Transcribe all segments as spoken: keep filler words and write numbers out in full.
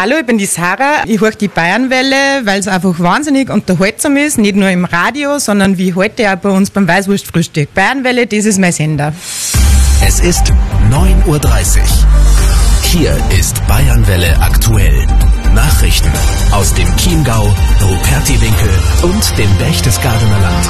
Hallo, ich bin die Sarah. Ich höre die Bayernwelle, weil es einfach wahnsinnig unterhaltsam ist. Nicht nur im Radio, sondern wie heute auch bei uns beim Weißwurstfrühstück. Bayernwelle, das ist mein Sender. Es ist neun Uhr dreißig. Hier ist Bayernwelle aktuell. Nachrichten aus dem Chiemgau, Rupertiwinkel und dem Berchtesgadener Land.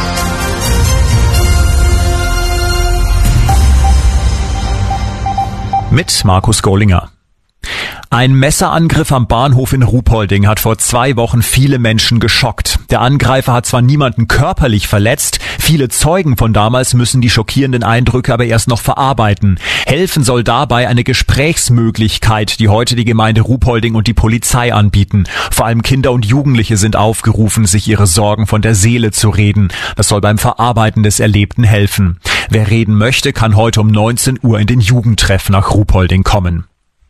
Mit Markus Gollinger. Ein Messerangriff am Bahnhof in Ruhpolding hat vor zwei Wochen viele Menschen geschockt. Der Angreifer hat zwar niemanden körperlich verletzt, viele Zeugen von damals müssen die schockierenden Eindrücke aber erst noch verarbeiten. Helfen soll dabei eine Gesprächsmöglichkeit, die heute die Gemeinde Ruhpolding und die Polizei anbieten. Vor allem Kinder und Jugendliche sind aufgerufen, sich ihre Sorgen von der Seele zu reden. Das soll beim Verarbeiten des Erlebten helfen. Wer reden möchte, kann heute um neunzehn Uhr in den Jugendtreff nach Ruhpolding kommen.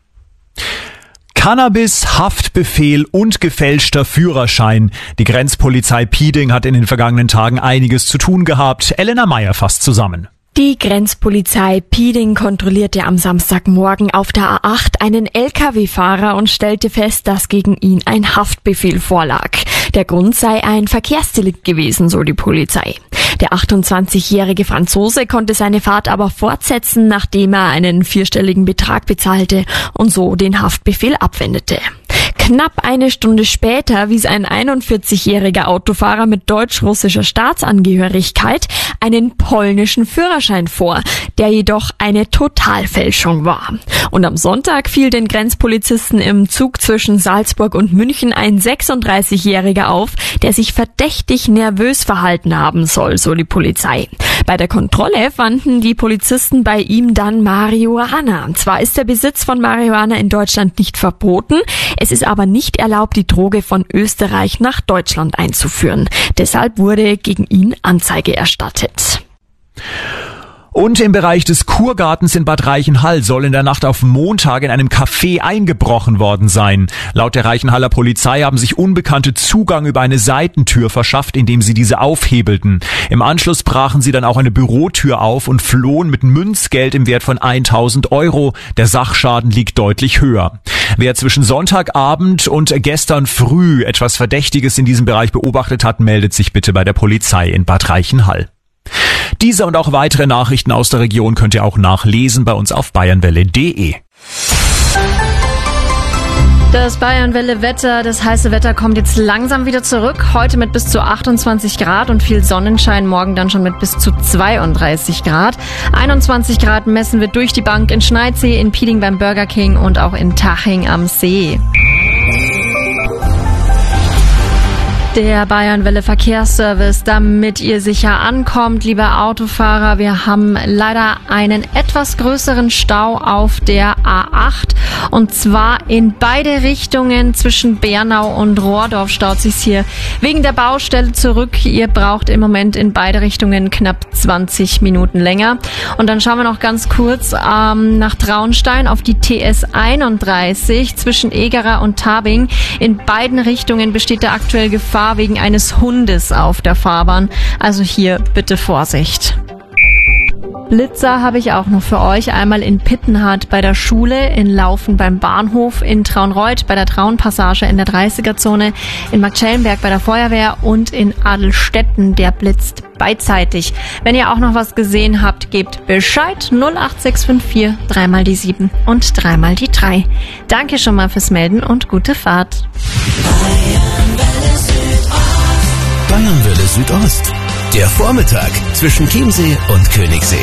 Cannabis, Haftbefehl und gefälschter Führerschein. Die Grenzpolizei Pieding hat in den vergangenen Tagen einiges zu tun gehabt. Elena Meyer fasst zusammen. Die Grenzpolizei Pieding kontrollierte am Samstagmorgen auf der A acht einen L K W-Fahrer und stellte fest, dass gegen ihn ein Haftbefehl vorlag. Der Grund sei ein Verkehrsdelikt gewesen, so die Polizei. Der achtundzwanzigjährige Franzose konnte seine Fahrt aber fortsetzen, nachdem er einen vierstelligen Betrag bezahlte und so den Haftbefehl abwendete. Knapp eine Stunde später wies ein einundvierzigjähriger Autofahrer mit deutsch-russischer Staatsangehörigkeit einen polnischen Führerschein vor, der jedoch eine Totalfälschung war. Und am Sonntag fiel den Grenzpolizisten im Zug zwischen Salzburg und München ein sechsunddreißigjähriger auf, der sich verdächtig nervös verhalten haben soll, so die Polizei. Bei der Kontrolle fanden die Polizisten bei ihm dann Marihuana. Zwar ist der Besitz von Marihuana in Deutschland nicht verboten, es ist aber nicht erlaubt, die Droge von Österreich nach Deutschland einzuführen. Deshalb wurde gegen ihn Anzeige erstattet. Und im Bereich des Kurgartens in Bad Reichenhall soll in der Nacht auf Montag in einem Café eingebrochen worden sein. Laut der Reichenhaller Polizei haben sich Unbekannte Zugang über eine Seitentür verschafft, indem sie diese aufhebelten. Im Anschluss brachen sie dann auch eine Bürotür auf und flohen mit Münzgeld im Wert von tausend Euro. Der Sachschaden liegt deutlich höher. Wer zwischen Sonntagabend und gestern früh etwas Verdächtiges in diesem Bereich beobachtet hat, meldet sich bitte bei der Polizei in Bad Reichenhall. Diese und auch weitere Nachrichten aus der Region könnt ihr auch nachlesen bei uns auf bayernwelle punkt de. Das Bayernwelle-Wetter, das heiße Wetter kommt jetzt langsam wieder zurück. Heute mit bis zu achtundzwanzig Grad und viel Sonnenschein, morgen dann schon mit bis zu zweiunddreißig Grad. einundzwanzig Grad messen wir durch die Bank in Schneidsee, in Pieding beim Burger King und auch in Taching am See. Der Bayernwelle Verkehrsservice, damit ihr sicher ankommt, liebe Autofahrer. Wir haben leider einen etwas größeren Stau auf der A acht und zwar in beide Richtungen. Zwischen Bernau und Rohrdorf staut sich's hier wegen der Baustelle zurück. Ihr braucht im Moment in beide Richtungen knapp zwanzig Minuten länger. Und dann schauen wir noch ganz kurz ähm, nach Traunstein auf die T S einunddreißig zwischen Egerer und Tabing. In beiden Richtungen besteht da aktuell Gefahr wegen eines Hundes auf der Fahrbahn. Also hier bitte Vorsicht. Blitzer habe ich auch noch für euch. Einmal in Pittenhardt bei der Schule, in Laufen beim Bahnhof, in Traunreuth bei der Traunpassage in der dreißiger-Zone, in Marktschellenberg bei der Feuerwehr und in Adelstetten. Der blitzt beidseitig. Wenn ihr auch noch was gesehen habt, gebt Bescheid. null acht sechs fünf vier, dreimal die sieben und dreimal die drei. Danke schon mal fürs Melden und gute Fahrt. Bayernwelle Südost. Der Vormittag zwischen Chiemsee und Königssee.